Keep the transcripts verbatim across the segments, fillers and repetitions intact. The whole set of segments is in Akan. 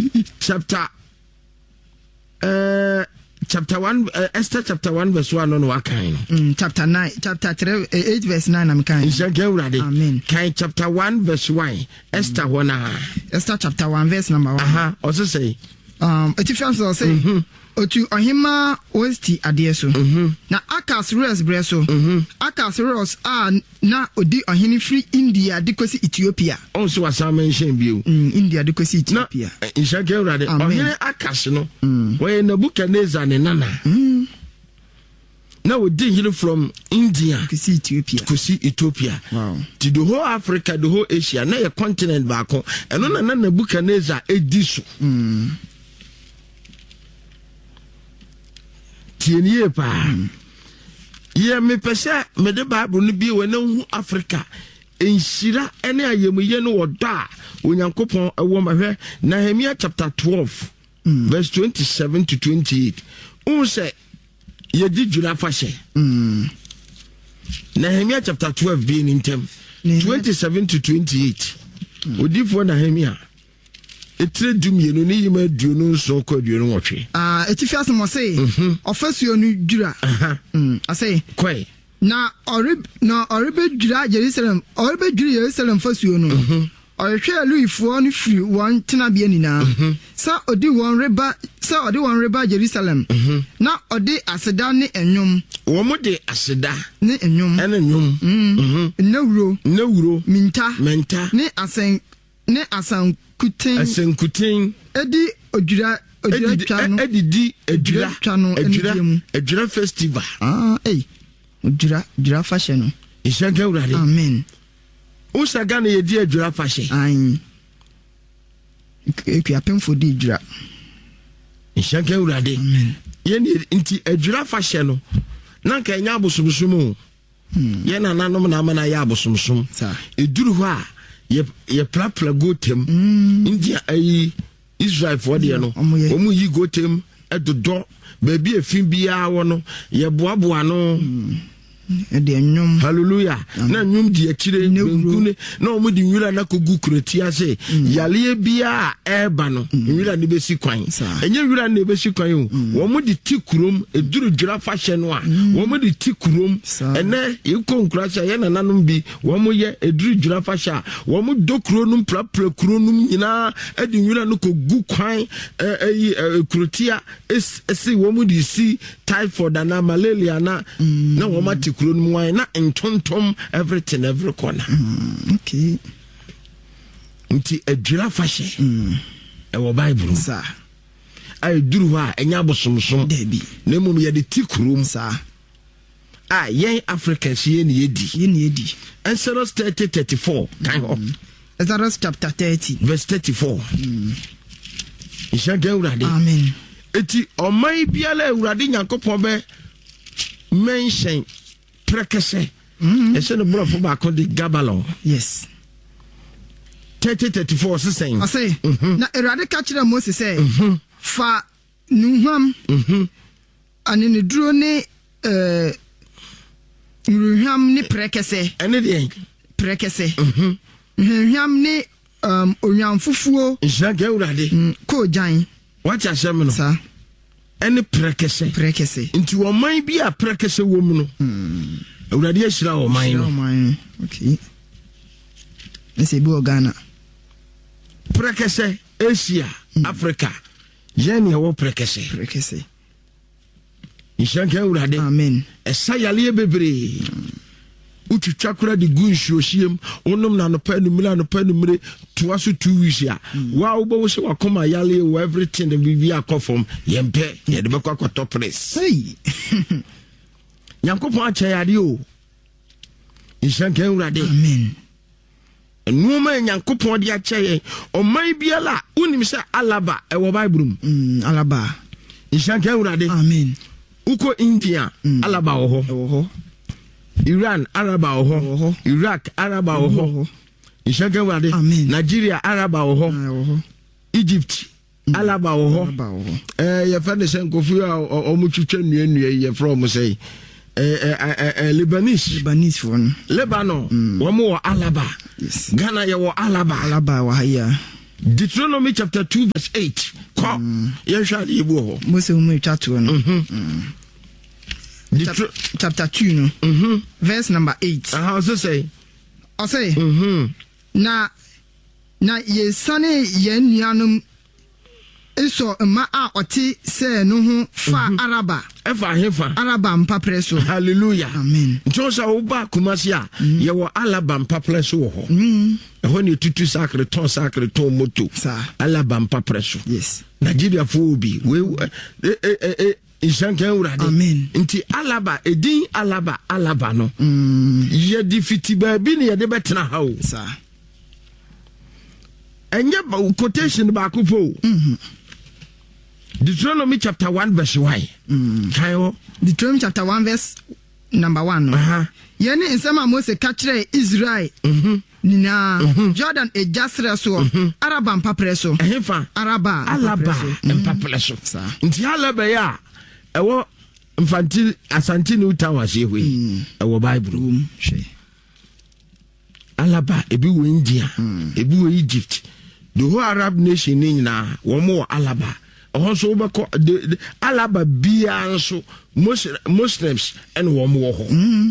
chapter uh chapter one uh, Esther chapter one verse one on what kind mm, chapter nine chapter three, uh, eight verse nine am kind amen kind chapter one verse one Esther mm. Wana Esther chapter one verse number one aha uh-huh. Also say um Etifians will say mm-hmm. Otu ohima westi adeso mm-hmm. Na Akas Ros breso mm-hmm. Akas Ros ah na odi ohini free India dikosi Ethiopia on so was mention bio mm, India dikosi Ethiopia na inshake urade ohini Akas no mm. we Nebuchadnezzar ne nana mm. Now we did heal from India to see Ethiopia to see Ethiopia wow to the whole Africa the whole Asia na a continent back on and on na Nebuchadnezzar edisu mm. Tieniye pa ye me pese me de Bible no bi we na hu Africa enshira ene ayemuye no woda onyankopon ewo mahwe Nehemiah chapter twelve mm. verse twenty-seven to twenty-eight un say ye di jura fashe mm. Nehemiah chapter twelve being in term twenty-seven to twenty-eight mm. Odifo Nehemiah etre dumienu ni yima duonu so ko duonu wotwe ah etifias mo say ofasuo nu dura aha mm asay kwai na orib na oribe dura Jerusalem oribe dura Jerusalem fasuo nu orhwe luifo no free won tena bia nina sa odi won reba sa odi won reba Jerusalem na odi aseda ne enwom wo mo de aseda ne enwom ene enwom mhm nawuro nawuro minta minta ne asen ne asan kutin asenkutin edi odura odura twano edi di edura twano edura edura festival ah eh odura odura fashion no ishaga urade amen usaga na yedi edura fashion ai eku apemfo di edura ishaga urade amen yeni nti edura fashion no na nka nya abosomsom ye na nanom na amana ya abosomsom eduru ho a ye ye plapla gotem mm. India ai Israel for the no omu yi gotem edodo baby efin bia wo no ye boaboa no e de nyum hallelujah na nyum di akire nkune na omu di nwira na kogu kureti ase yale bia eba no nwira ne besi kwan enye nwira ne besi kwan o omu di tikurom eduru dwura fashion no a omu di tikurom ene yiko nkurasa ye na nanom bi omu ye eduru dwura fashion omu dokuro num plapla kuro num nyina edi nwira no kogu kwan eyi kuretia esi omu di si typhoid na malaria na na omu kuro num wan na entontom everything every corner mm, okay nti adwira fashe mm. e wo Bible sa ay duru ha enya bosomsom debi na mum ye de tikurum sa ah yen Africans ye ne yedi ye ne yedi Exodus thirty thirty-four kan ho Exodus chapter thirty verse thirty-four mm. Ishaga urade amen eti omai biala urade Yakobon be mention prekese mhm ese no brofo ba ko di Gabalon yes thirty thirty-four se saying I say na erade ka kire Moses say fa nuham mhm ani ne duro ne eh nuham ne prekese ene de prekese mhm nuham ne um onwan fufuo Ishaga urade ko jan what ya shame no sa ene prekese prekese nti wo man bi a prekese wo mu no mm urade ashira wo man no man okay ese bi Ghana prekese Asia mm. Africa yeni wo prekese prekese Ishaga urade amen esa yale bebre utwitwa kura de gunhyo hiem onom na no pa numira no pa numire toa so two weeks ya wa wo bo se wakoma yale wo everything the bibi akofom yempe ye de bekwa kwato press hey Yankopon acha yade o Ishaga urade amen enuma Yankopon de acha ye oman biala unim se alaba e wo Bible mu mm alaba Ishaga urade amen uko India mm. alaba wo ho wo ho Iran Araba oho Iraq Araba oho Ishaga urade Nigeria Araba oho Egypt mm. Alaba oho eh ye fa ne senkofu a omutwetwa nuanua ye from say eh eh Lebanese Lebanese one Lebanon wo mo Alaba yes Ghana ye wo Alaba Alaba wa ya Deuteronomy chapter two verse eight. Come. Yeshua the Ibo. Mose umu chatu no. Deutero- chapter two no. Mhm. Verse number eight. Uh, how's it say? I say. Mhm. Na na ye sane ye nuanum eso ma a oti se no ho fa araba. Efa hefa. Araba mpa preso. Hallelujah. Amen. Ntosa oba kumasi a ye wo alaba mpa preso wo ho. Mhm. Ehwo ne tutu sacre ton sacre ton moto. Sa. Alaba mpa preso. Yes. Nigeria fo bi we eh eh eh Ishankan urade. Amen. Nti alaba edin alaba alaba no. Mm. Ye di fiti ba bi ne ye de betena ha o. Sa. Enye ba quotation ba ko po. Mhm. Deuteronomy chapter one verse one. Mm. Kayo. Deuteronomy chapter one verse number one. No? Uh-huh. Yene nsema Mose ka kire Israel. Mhm. Nina mm-hmm. Jordan e jasre so mm-hmm. Araba mpapre so. Ehefa. Araba alaba mpapre so. Nti alaba ya ewo infantile asante new town ase hwe. Ewo Bible. Um, she. Alaba ebi wo India, mm. ebi wo Egypt. The whole Arab nation ni nyina wo mo alaba. Also obako alaba bia nso Muslims and wo mo ho. Mm.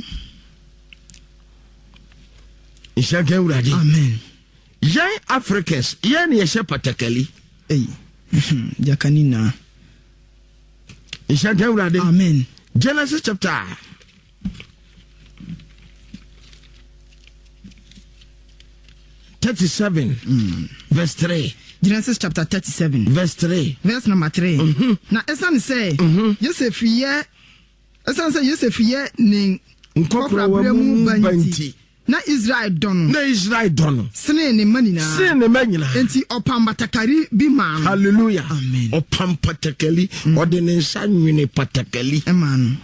Ishankan urade. Amen. Yan Africans yan ye shepatakali. Eh. Jakanina. Ishankan urade. Amen. Genesis chapter thirty-seven mm. verse three. Genesis chapter thirty-seven verse three. Verse number three. Mm-hmm. Na esan say mm-hmm. Joseph ye esan say Joseph ye ni nkokra mu banti. Na Israel dono. Na Israel dono. Sene ne manina. Sene ne manina. Enti opambatakari bi man. Hallelujah. Amen. Opampatakali mm. ode ne nsa nwene patakali. Amen.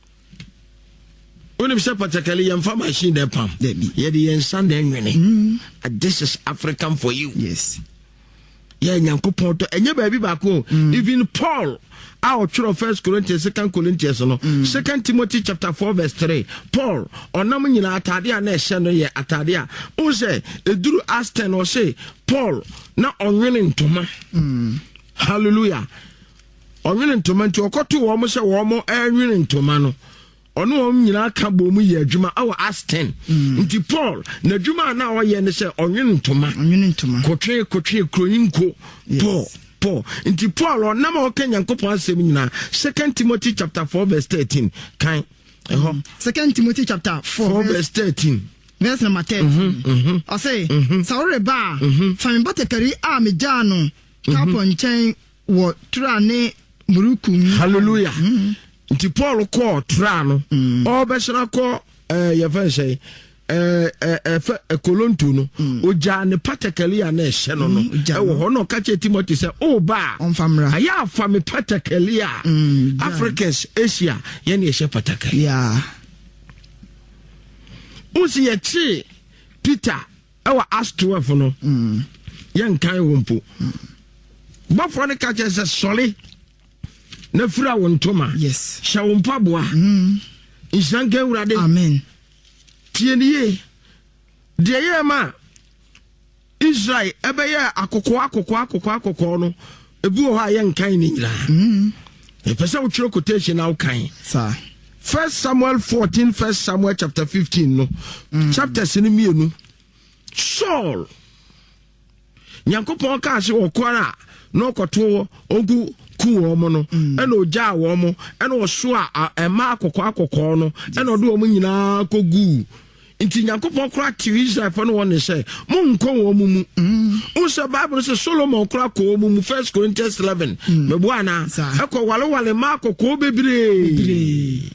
When you say patakali yamfa machine de pam. Ye de nsa de nwene. Mm. This is African for you. Yes. Ye nyankopon to enye ba bi ba ko. Even Paul our church of First Corinthians, Second Corinthians, no. Mm. Second Timothy chapter four verse three. Paul, onam nyina atadia na ehye no ye atadia. O say eduru Asten o say Paul na onwene ntoma. Mm. Hallelujah. Onwene ntoma nti okoto wo mo se wo mo enwene ntoma no. Ono om nyina ka bo mu ye adwuma awa Asten. Mm. Nti Paul na adwuma na wo ye ne se onwene ntoma. Onwene ntoma. Kotwe kotwe kroyinko. Yes. Paul Paul inti Paul on na ma Kenya nkopon asem nyina Second Timothy chapter four verse thirteen kan eho mm. Second Timothy chapter four verse thirteen verse number thirteen mhm I say sawre ba fami batakari a me jano kapo nchen wo tura ne muruku. Hallelujah. Inti Paul ko tura no o be sra ko eh ye fa say eh eh eh kolontu no oja ne patakali a na ehye no no e wo ho no ka che Timothy say o ba onfamra aya afa me patakali a Africans Asia ye ne ehye patakali ya usi ye chi Peter e wa Acts twelve no ye nkan wo mpo bofo ne ka che say sole na fura wo ntoma yes sha wo mpa boa mm inshanke urade amen tieniye de ye ma Israel ebe ye akoko akoko akoko akoko no ebi wo ha ye nkan ni nyira mm e pese wo twiro quotation na wo kan sa First Samuel fourteen, First Samuel chapter fifteen no mm. chapter sini mienu Saul Nyankopon ka se wo kwara no koto ogu ku wo mo no e na oja wo mo e na oso a ema akoko akoko no e na odo wo nyina kogu inti Nyankopon kra ti Israel for no one say mo nko wo mu mu o se Bible say Solomon kra ko wo mu First Corinthians eleven me bo ana e ko wale wale ma akoko bebre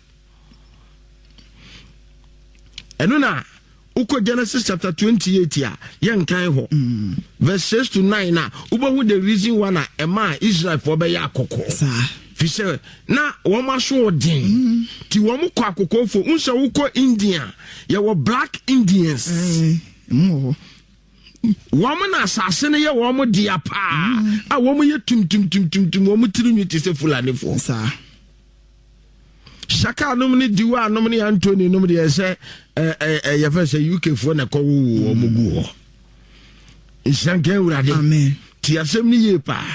enuna uko Genesis chapter twenty-eight ya yen kan ho mm. verse six to nine na ubo the reason why na ema Israel for be ya akoko sa fi se na wo ma so odin mm. ti wo mo kwa akoko fo unse uko India ye wo black Indians eh mo wo mo na asase ne ye wo mo dia pa mm. a wo mo ye tum tum tum tum tum wo mo tirinwi ti se Fulani fo sa Shaka nomini diwa nomini Anthony nomini ese eh eh eh ya fa se U K fo na ko wo mo gu ho Nshanke urade. Amen. Ti asem ni ye pa.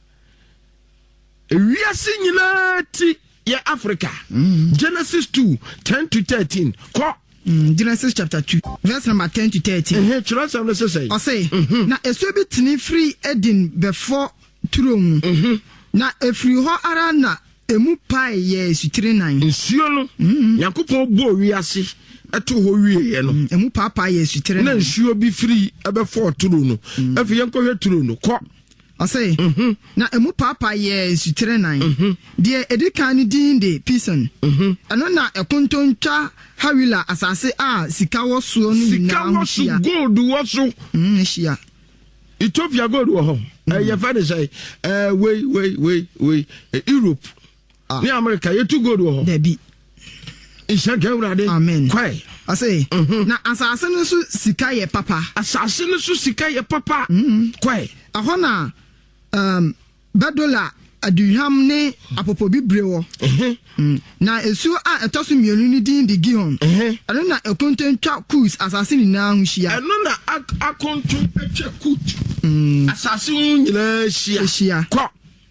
Wiase nyina ti ya Africa. Mm. Genesis two ten to thirteen. Ko Mm, Genesis chapter two, verse number ten to thirteen. Eh, chira sam say say. I say, na esu bi tini free Eden before throne. Mhm. Na efri ho ara na emu pai ye sutire nan. Nsuo no. Yakopon bo wiase eto ho wiye no. Emu papa ye sutire nan. Na nsuo bi free before throne no. Afi yanko hwe throne no. Ko I say, na emu papa ye sutire nan. De edika ni din de pison. Ano na ekontontwa Hawila asase a sika wo so ni na wo so gold wo so mm hia Ethiopia gold wo ho eh ye fa de say eh we we we we Europe ni America ye tu gold wo ho da bi isha gawrade amen kwai I say na asase no so sika ye papa asase no so sika ye papa kwai aho na um badola aduham ne apopo bibre wo na esu a etoso mienu ni din di Gihon eno na ekontentwa Kus asase ni na hia eno na akontentwa Kut asase nyina hia hia ko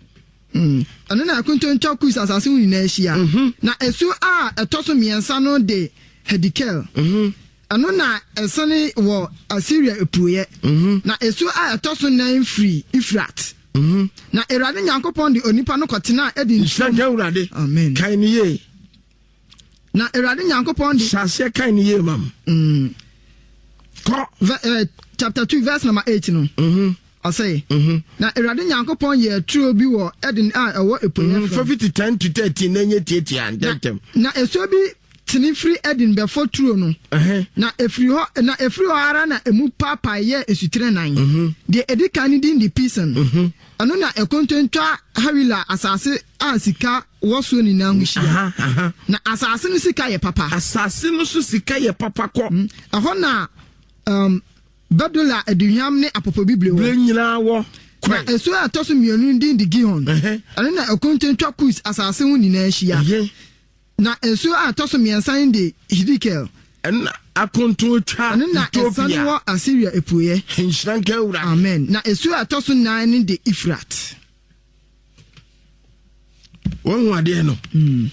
eno na ekontentwa Kus asase ni na hia na esu a etoso miensa no de Hedikel eno na esane wo Assyria epuye na esu a etoso nine free Ifrat Mhm. Na Erade Nyankopon di onipa no kotena edi nhyɛ Awurade. Amen. Kan ni ye. Na Erade Nyankopon di sase kan ni ye mam. Mm. Ko uh, chapter two verse number eight no. Mhm. I say. Mhm. Na Erade Nyankopon ye true bi wo edi a ewo eponya from fifty ten to thirteen na nye tietia andentem. Na eso bi tini free Eden before true no. Uh-huh. Na efri ho na efri ho ara na emu papa ye esutire nan. Mhm. De edi kan din di pison. Mhm. Ano na ekontentwa Hawila asase a sika woso ni na hwia na asase no sika ye papa asase no so sika ye papa ko aho na um badola aduham ne apopo bible wo nyina wo na eso atoso mienu din di Gihon ano na ekontentwa Kus asase ho ni na hia na eso atoso miensan de Hedikel na akontentwa na esane wo Assyria epuye Nshanke Awurade. Amen. Na esu atoso nine de Ifrat. Won wade no. Mm.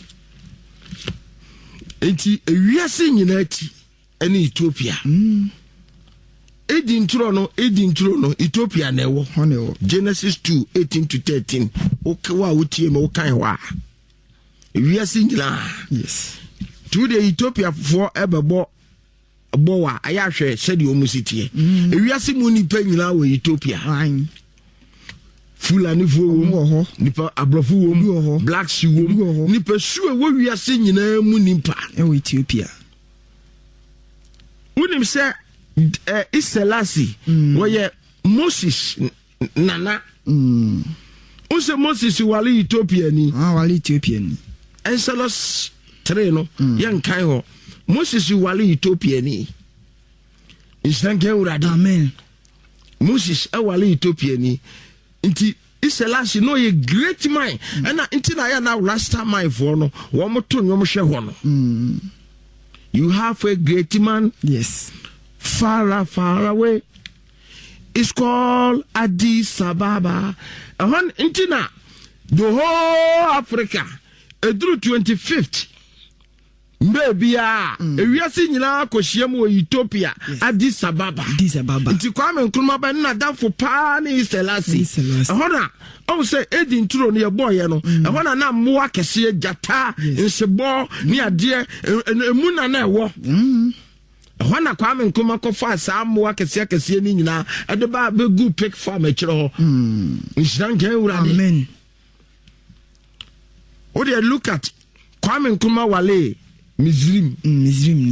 Enti ewiase nyina ti ene Ethiopia. Mm. Edi ntro no, edi ntro no Ethiopia na ewo. Honewo. Genesis two eighteen to thirteen. Okwa wotie me wokan wa. Ewiase nyina. Yes. To the Ethiopia for ebebo bowa ayahwe said the omusiti ewiase mu nipa nyina wo Ethiopia Fulani fo wo nipa abrofo wo black she wo nipa suwe wo wiase nyina mu nipa e wo Ethiopia unim se eh, Iselasi mm. wo ye Moses nana mm. Use Moses wale Ethiopia ni ah wale Ethiopia ni Exodus three no mm. yan kan ho Moses wale Ethiopia ni Nshanke Awurade. Amen. Moses wale Ethiopia ni nti Iselasi no ye great man and nti na ya na rasta man for no wo moto nyom hwe ho no. You have a great man. Yes. Far far away. It's called Addis Ababa. And nti na the whole Africa edru twenty-fifth Baby ah, ewiase nyina kohia mu Ethiopia, Addis Ababa. Addis Ababa. Nti Kwame Nkrumah ba na danfo pa na Iselasi. Ehona, o se edi nturo ne boy no. Ehona na moa kese jata, nsebo ne ade emu na na ewo. Ehona Kwame Nkrumah ko fa sa moa kese kese ni nyina, ade ba be gu pick farm e kire ho. Nshanke Awurade. Amen. O dey look at Kwame Nkrumah wale Mizrim. Mizrim.